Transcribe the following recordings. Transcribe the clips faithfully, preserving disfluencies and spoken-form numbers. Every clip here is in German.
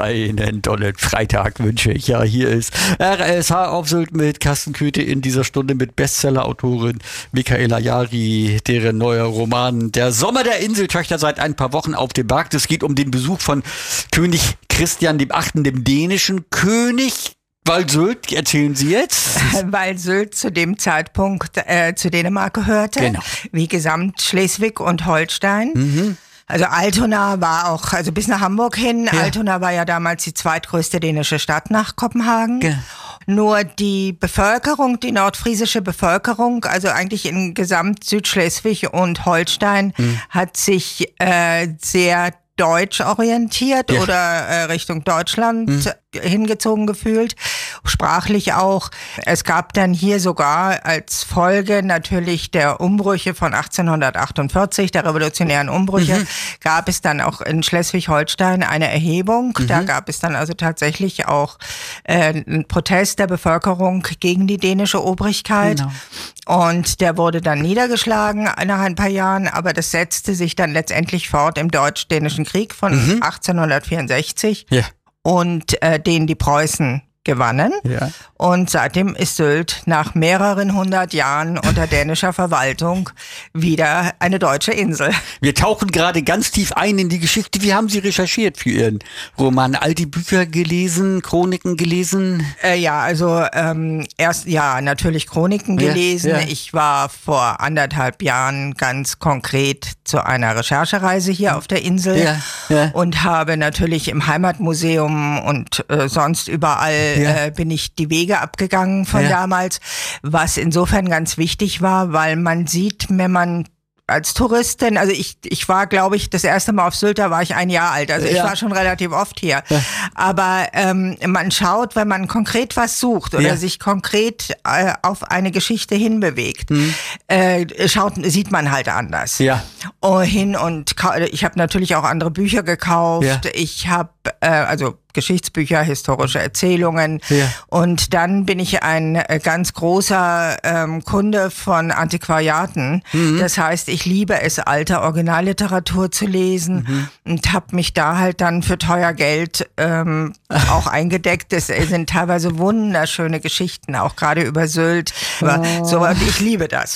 einen tollen Freitag wünsche ich. Ja, hier ist R S H auf Sylt mit Carsten Köthe in dieser Stunde mit Bestseller-Autorin Michaela Jari, deren neuer Roman Der Sommer der Inseltöchter seit ein paar Wochen auf dem Markt. Es geht um den Besuch von König Christian der Achte., dem dänischen König. Waldsylt, erzählen Sie jetzt? Weil Sylt zu dem Zeitpunkt äh, zu Dänemark gehörte, genau. Wie gesamt Schleswig und Holstein. Mhm. Also Altona war auch, also bis nach Hamburg hin, Ja. Altona war ja damals die zweitgrößte dänische Stadt nach Kopenhagen. Ge- Nur die Bevölkerung, die nordfriesische Bevölkerung, also eigentlich in gesamt Südschleswig und Holstein, mhm. hat sich äh, sehr deutsch orientiert ja. oder äh, Richtung Deutschland mhm. hingezogen gefühlt, sprachlich auch. Es gab dann hier sogar als Folge natürlich der Umbrüche von achtzehnhundertachtundvierzig, der revolutionären Umbrüche, mhm. gab es dann auch in Schleswig-Holstein eine Erhebung. Mhm. Da gab es dann also tatsächlich auch äh, einen Protest der Bevölkerung gegen die dänische Obrigkeit. Genau. Und der wurde dann niedergeschlagen nach ein paar Jahren, aber das setzte sich dann letztendlich fort im Deutsch-Dänischen Krieg von mhm. achtzehnhundertvierundsechzig, ja. und äh, den die Preußen gewannen. Ja. Und seitdem ist Sylt nach mehreren hundert Jahren unter dänischer Verwaltung wieder eine deutsche Insel. Wir tauchen gerade ganz tief ein in die Geschichte. Wie haben Sie recherchiert für Ihren Roman? All die Bücher gelesen, Chroniken gelesen? Äh, ja, also ähm, erst ja natürlich Chroniken gelesen. Ja, ja. Ich war vor anderthalb Jahren ganz konkret zu einer Recherchereise hier auf der Insel ja, ja. und habe natürlich im Heimatmuseum und äh, sonst überall ja. äh, bin ich die Wege abgegangen von ja. damals, was insofern ganz wichtig war, weil man sieht, wenn man als Touristin, also ich ich war, glaube ich, das erste Mal auf Sylt, da war ich ein Jahr alt, also ich ja. war schon relativ oft hier. Ja. Aber ähm, man schaut, wenn man konkret was sucht oder ja. sich konkret äh, auf eine Geschichte hinbewegt, mhm. äh, schaut, sieht man halt anders. Ja. Oh, hin und ich habe natürlich auch andere Bücher gekauft. Ja. Ich habe äh, also Geschichtsbücher, historische Erzählungen. Ja. Und dann bin ich ein äh, ganz großer ähm, Kunde von Antiquariaten. Mhm. Das heißt, ich liebe es, alte Originalliteratur zu lesen mhm. und habe mich da halt dann für teuer Geld ähm, auch eingedeckt. Es sind teilweise wunderschöne Geschichten, auch gerade über Sylt. Aber oh. so, ich liebe das.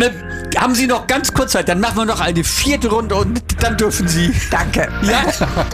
Haben Sie noch ganz kurz Zeit, dann machen wir noch eine vierte Runde und dann dürfen Sie. Danke. Ja.